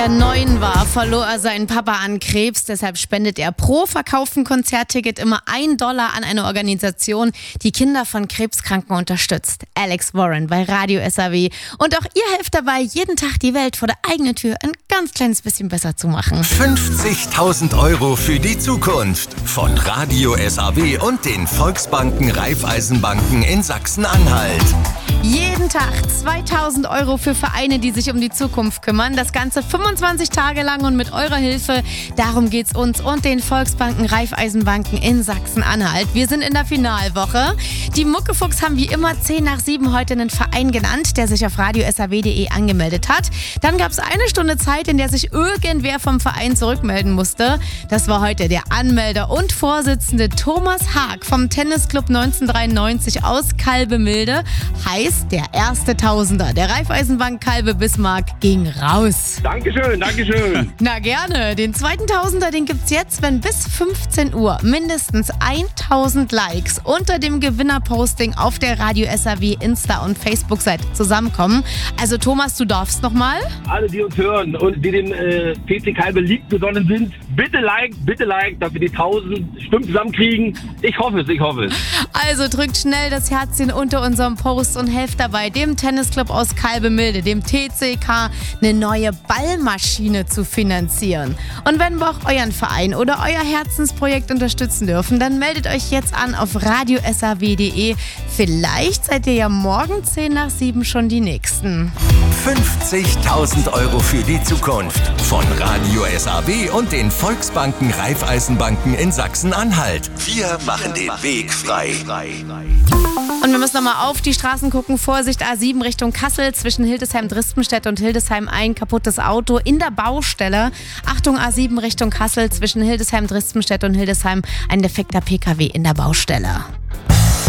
Er 9 war, verlor er seinen Papa an Krebs. Deshalb spendet er pro verkauften Konzertticket immer $1 an eine Organisation, die Kinder von Krebskranken unterstützt. Alex Warren bei Radio SAW. Und auch ihr helft dabei, jeden Tag die Welt vor der eigenen Tür ein ganz kleines bisschen besser zu machen. 50.000 Euro für die Zukunft von Radio SAW und den Volksbanken Raiffeisenbanken in Sachsen-Anhalt. Jeden Tag 2.000 Euro für Vereine, die sich um die Zukunft kümmern. Das Ganze 25 Tage lang und mit eurer Hilfe. Darum geht's uns und den Volksbanken Raiffeisenbanken in Sachsen-Anhalt. Wir sind in der Finalwoche. Die Muckefuchs haben wie immer 6:10 heute einen Verein genannt, der sich auf radiosaw.de angemeldet hat. Dann gab es eine Stunde Zeit, in der sich irgendwer vom Verein zurückmelden musste. Das war heute der Anmelder und Vorsitzende Thomas Haag vom Tennisclub 1993 aus Kalbemilde. Heißt, der erste Tausender der Raiffeisenbank Kalbe Bismarck ging raus. Dankeschön. Na gerne. Den zweiten Tausender, den gibt's jetzt, wenn bis 15 Uhr mindestens 1.000 Likes unter dem Gewinnerposting auf der Radio SAW Insta- und Facebook-Seite zusammenkommen. Also Thomas, du darfst nochmal. Alle, die uns hören und die dem PC Kalbe League besonnen sind, bitte like, dass wir die 1.000 Stimmen zusammenkriegen. Ich hoffe es. Also drückt schnell das Herzchen unter unserem Post und helft dabei, dem Tennisclub aus Kalbemilde, dem TCK, eine neue Ballmaschine zu finanzieren. Und wenn wir auch euren Verein oder euer Herzensprojekt unterstützen dürfen, dann meldet euch jetzt an auf radiosaw.de. Vielleicht seid ihr ja morgen 6:10 schon die Nächsten. 50.000 Euro für die Zukunft von Radio SAW und den Volksbanken Raiffeisenbanken in Sachsen-Anhalt. Wir machen den Weg frei. Und wir müssen nochmal auf die Straßen gucken. Vorsicht, A7 Richtung Kassel, zwischen Hildesheim-Dristenstedt und Hildesheim ein kaputtes Auto in der Baustelle. Achtung, A7 Richtung Kassel, zwischen Hildesheim-Dristenstedt und Hildesheim ein defekter PKW in der Baustelle.